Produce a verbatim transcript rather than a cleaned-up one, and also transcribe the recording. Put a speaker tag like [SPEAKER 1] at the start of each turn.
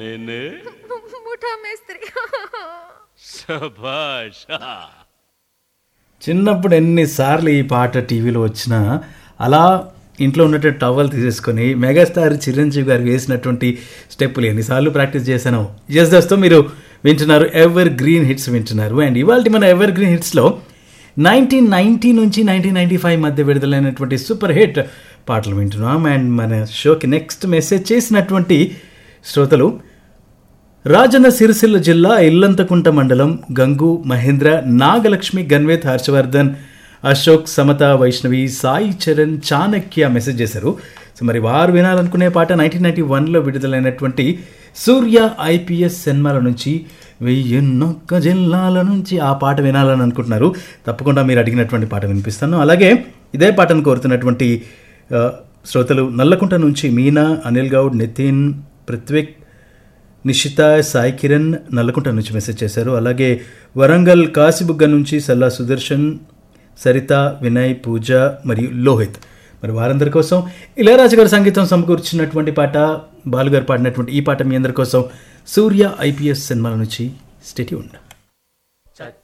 [SPEAKER 1] నేనే
[SPEAKER 2] ముఠా మేస్త్రి.
[SPEAKER 1] శభాష్.
[SPEAKER 3] చిన్నప్పుడు ఎన్నిసార్లు ఈ పాట టీవీలో వచ్చినా అలా ఇంట్లో ఉన్నటువంటి టవల్ తీసేసుకొని మెగాస్టార్ చిరంజీవి గారు వేసినటువంటి స్టెప్పులు ఎన్నిసార్లు ప్రాక్టీస్ చేశాను. ఎస్ దోస్తో మీరు వింటున్నారు ఎవర్ గ్రీన్ హిట్స్ వింటున్నారు. అండ్ ఇవాళ మన ఎవర్ గ్రీన్ హిట్స్లో నైన్టీన్ నైన్టీ నుంచి నైన్టీన్ నైన్టీ ఫైవ్ మధ్య విడుదలైనటువంటి సూపర్ హిట్ పాటలు వింటున్నాం. అండ్ మన షోకి నెక్స్ట్ మెసేజ్ చేసినటువంటి శ్రోతలు రాజన్న సిరిసిల్ల జిల్లా ఇల్లంతకుంట మండలం గంగు మహేంద్ర నాగలక్ష్మి గన్వేత్ హర్షవర్ధన్ అశోక్ సమత వైష్ణవి సాయి చరణ్ చాణక్య మెసేజ్ చేశారు. సో మరి వారు వినాలనుకునే పాట నైన్టీన్ నైన్టీ వన్లో విడుదలైనటువంటి సూర్య ఐపీఎస్ సినిమాల నుంచి వెయ్యొక్క జిల్లాల నుంచి ఆ పాట వినాలని అనుకుంటున్నారు. తప్పకుండా మీరు అడిగినటువంటి పాట వినిపిస్తాను. అలాగే ఇదే పాటను కోరుతున్నటువంటి శ్రోతలు నల్లకుంట నుంచి మీనా, అనిల్ గౌడ్, నితిన్, పృథ్విక్, నిషిత, సాయి కిరణ్ నల్లకుంట నుంచి మెసేజ్ చేశారు. అలాగే వరంగల్ కాశీబుగ్గ నుంచి సల్లా సుదర్శన్, సరిత, వినయ్, పూజ మరియు లోహిత్. మరి వారందరి కోసం ఇళయరాజా గారు సంగీతం సమకూర్చినటువంటి పాట, బాలుగారు పాడినటువంటి ఈ పాట మీ అందరి కోసం సూర్య ఐపీఎస్ సినిమాల నుంచి స్టే ట్యూన్డ్.